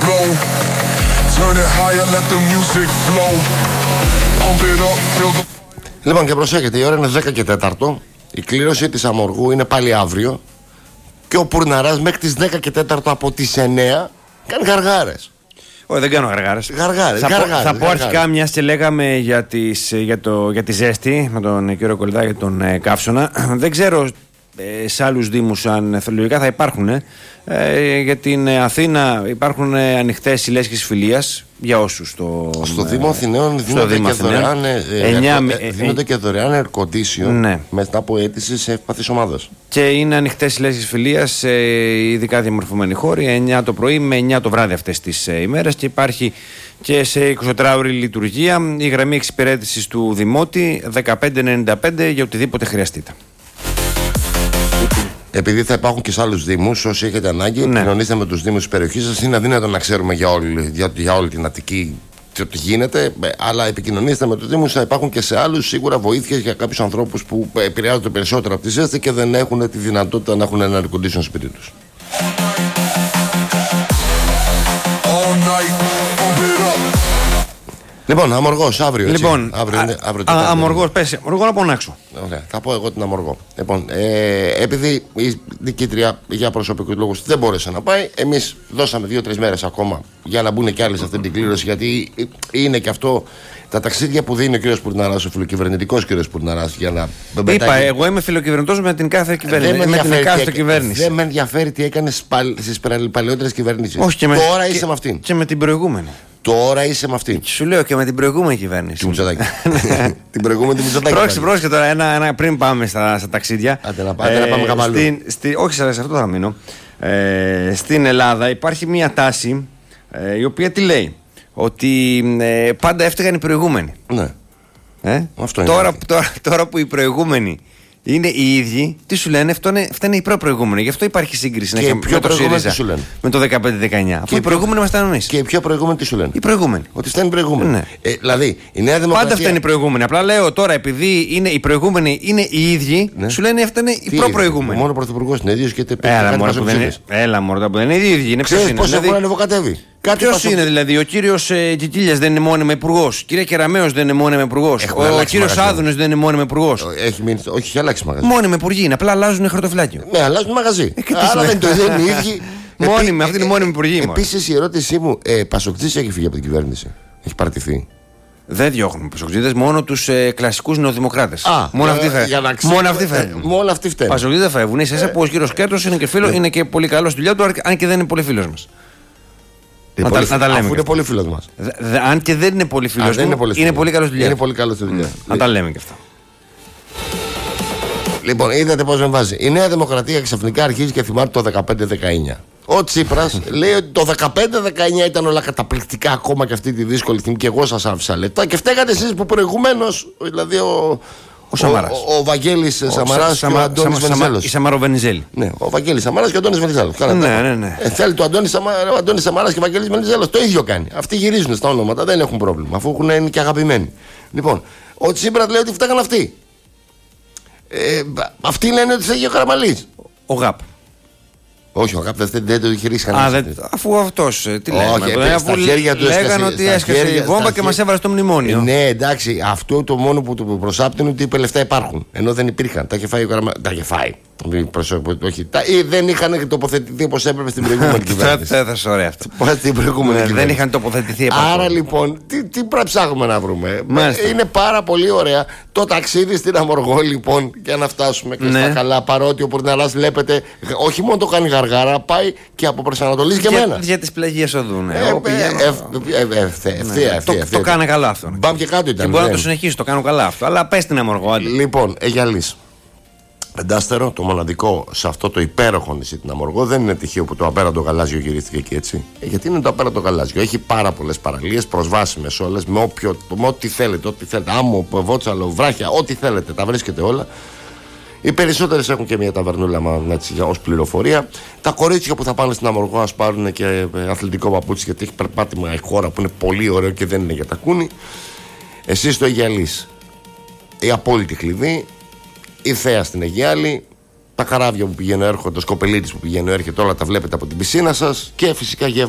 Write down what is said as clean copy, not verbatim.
blow. Turn it higher, let the music flow. Pump it up, feel the... Λοιπόν, και προσέχετε, η ώρα είναι 10 και 4. Η κλήρωση της Αμοργού είναι πάλι αύριο. Και ο Πουρναράς μέχρι τις 10 και 4 από τις 9 κάνει γαργάρες. Όχι, δεν κάνω γαργάρες. Θα πω αρχικά, μιας και λέγαμε για τη ζέστη με τον κύριο Κολυδά και τον Καύσωνα. Δεν ξέρω σε άλλους δήμους αν θελοντικά θα υπάρχουν. Για την Αθήνα υπάρχουν ανοιχτές οι λέσχες φιλίας για όσους στο Δήμο Αθηναίων δίνονται και δωρεάν air condition, ναι, μετά από αίτηση σε ευπαθείς ομάδες. Και είναι ανοιχτές οι λέσχες φιλίας, ειδικά διαμορφωμένοι χώροι, 9 το πρωί με 9 το βράδυ αυτές τις ημέρες, και υπάρχει και σε 24ωρη λειτουργία η γραμμή εξυπηρέτησης του Δημότη 1595 για οτιδήποτε χρειαστείτε. Επειδή θα υπάρχουν και σε άλλους δήμους, όσοι έχετε ανάγκη, επικοινωνήστε με τους δήμους της περιοχής σας. Είναι αδύνατο να ξέρουμε για όλη την Αττική τι γίνεται, αλλά επικοινωνήστε με τους δήμους. Θα υπάρχουν και σε άλλους σίγουρα βοήθειες για κάποιους ανθρώπους που επηρεάζονται περισσότερο από τη ζέστη και δεν έχουν τη δυνατότητα να έχουν ένα air condition σπίτι τους. Λοιπόν, Αμοργός αύριο. Λοιπόν, Αμοργός, πες, Αμοργό να πονάξω. Ωραία, θα πω εγώ την Αμοργό. Λοιπόν, επειδή η διοικήτρια για προσωπικούς λόγους δεν μπόρεσε να πάει, εμείς δώσαμε 2-3 μέρες ακόμα για να μπουν και άλλοι σε αυτή την κλήρωση, γιατί είναι και αυτό τα ταξίδια που δίνει ο κ. Πουρναράς, ο φιλοκυβερνητικός κ. Πουρναράς, για να. Είπα, εγώ είμαι φιλοκυβερνητός με την κάθε κυβέρνηση. Δεν με ενδιαφέρει τι έκανε στις παλαιότερες κυβερνήσεις. Τώρα είσαι με αυτήν. Και με την προηγούμενη. Τώρα είσαι με αυτή. Σου λέω και με την προηγούμενη κυβέρνηση. Του Μητσοτάκη. Την προηγούμενη του Μητσοτάκη. Πρόκειται τώρα, ένα πριν πάμε στα ταξίδια. Άντε να πάμε καπαλού. Όχι, σε αυτό θα μείνω. Στην Ελλάδα υπάρχει μια τάση η οποία τι λέει? Ότι πάντα έφταιγαν οι προηγούμενοι. Ναι. Αυτό είναι. Τώρα που οι προηγούμενοι είναι οι ίδιοι, τι σου λένε? Φταίνε οι προηγούμενοι. Γι' αυτό υπάρχει σύγκριση. Και πιο προηγούμενοι τι σου λένε? Με το 15-19. Αφού οι προηγούμενοι μας ήταν εμείς. Και οι πιο προηγούμενοι τι σου λένε? Οι προηγούμενοι. Ότι φταίνουν οι προηγούμενοι. Ναι. Δηλαδή η Νέα Δημοκρατία. Πάντα φταίνουν οι προηγούμενοι. Απλά λέω τώρα, επειδή είναι οι προηγούμενοι είναι οι ίδιοι, ναι, σου λένε φταίνε οι προπροηγούμενοι. Μόνο ο πρωθυπουργός είναι ίδιος και έλα μωρό που δεν είναι οι ίδιοι. Ξέρεις πώς έχουν ανεβοκατεύει? Ποιος είναι δηλαδή? Ο κύριος Κικίλιας δεν είναι μόνιμα υπουργός. Κυρία Κεραμέως δεν είναι μόνιμα υπουργός. Ο κύριος Άδωνος δεν είναι μόνιμα υπουργός. Όχι, έχει αλλάξει μαγαζί. Μόνιμα υπουργοί είναι, απλά αλλάζουν χαρτοφυλάκιο. Ναι, αλλάζουν μαγαζί. Άρα δεν είναι οι ίδιοι. Μόνιμοι, αυτή είναι μόνιμη υπουργή. Επίσης η ερώτησή μου, Πασοκτζής έχει φύγει από την κυβέρνηση? Έχει παραιτηθεί? Δεν διώχνουμε Πασοκτζίδες, μόνο τους κλασικούς νεοδημοκράτες. Μόνο αυτοί φεύγουν. Μόνο αυτοί φταίνουν. Πασοκτζίδες φεύγουν. Ίσα που ο κύριος Κέρτος είναι και πολύ καλός στη δουλειά του, αν και δεν είναι πολύ φίλος μας. Να τα λέμε. Αφού είναι πολύ φίλος μας. Αν και δεν είναι πολύ φίλος μου, είναι πολύ καλός στη δουλειά. Είναι πολύ καλός στη δουλειά. Να τα λέμε και αυτά. Λοιπόν, είδατε πώς με βάζει. Η Νέα Δημοκρατία ξαφνικά αρχίζει και θυμάται το 15-19. Ο Τσίπρας λέει ότι το 15-19 ήταν όλα καταπληκτικά ακόμα και αυτή τη δύσκολη στιγμή, και εγώ σας άφησα λεπτά και φταίγατε εσείς που προηγουμένως, δηλαδή ο Βαγγέλης Σαμαράς και ο Αντώνης Βενιζέλος. Η Σαμαροβενιζέλη. Ναι, ο Βαγγέλης Σαμαράς και ο Αντώνης Βενιζέλος. Ναι. Θέλει το Αντώνης Σαμαράς και ο Βαγγέλης Βενιζέλος. Το ίδιο κάνει. Αυτοί γυρίζουν στα ονόματα, δεν έχουν πρόβλημα, αφού είναι και αγαπημένοι. Λοιπόν, ο Τσίπρας λέει ότι φταίγαν αυτοί. Αυτοί λένε ότι φταίγει ο Καραμανλής. Ο ΓΑΠ. Όχι, ο ΓΑΠ δεν το είχε ρίξει κανένα. Αφού αυτός τι λέγανε? Αφού λέγανε ότι έσκασε η βόμβα και μας έβαλε στο μνημόνιο. Ναι, εντάξει, αυτό το μόνο που του προσάπτει είναι ότι είπε λεφτά υπάρχουν. Ενώ δεν υπήρχαν. Τα είχε φάει ο Καραμανλής. Τα είχε φάει. Ή δεν είχαν τοποθετηθεί όπως έπρεπε στην προηγούμενη κυβέρνηση. Δεν θα σου ωραία αυτό. Δεν είχαν τοποθετηθεί. Άρα λοιπόν, τι πρέπει ψάχνουμε να βρούμε? Είναι πάρα πολύ ωραία το ταξίδι στην Αμοργό, λοιπόν, για να φτάσουμε και στα καλά. Παρότι ο Πουρναράς βλέπετε, όχι μόνο το κάνει γαργάρα, πάει και από προς Ανατολής και μένα. Για τις πλαγίες οδούν. Το κάνει καλά αυτό. Μπαμ και κάτω ήταν. Μπορεί να το συνεχίσει, το κάνω καλά αυτό. Αλλά πες την Αμοργό. Λοιπόν, Αιγιαλής. Πεντάστερο, το μοναδικό σε αυτό το υπέροχο νησί, την Αμοργό, δεν είναι τυχαίο που το απέραντο γαλάζιο γυρίστηκε εκεί, έτσι. Γιατί είναι το απέραντο γαλάζιο. Έχει πάρα πολλές παραλίες, προσβάσιμες όλες, με ό,τι θέλετε. Άμμο, βότσαλο, βράχια, ό,τι θέλετε, τα βρίσκετε όλα. Οι περισσότερες έχουν και μια ταβερνούλα ως πληροφορία. Τα κορίτσια που θα πάνε στην Αμοργό ας πάρουν και αθλητικό παπούτσι, γιατί έχει περπάτημα η χώρα που είναι πολύ ωραίο και δεν είναι για τα κούνη. Εσείς στο Αιγιαλής, η απόλυτη κλειδί. Η θέα στην Αιγιάλη, τα καράβια που πηγαίνουν έρχονται, το σκοπελίτης που πηγαίνει έρχεται, όλα τα βλέπετε από την πισίνα σας, και φυσικά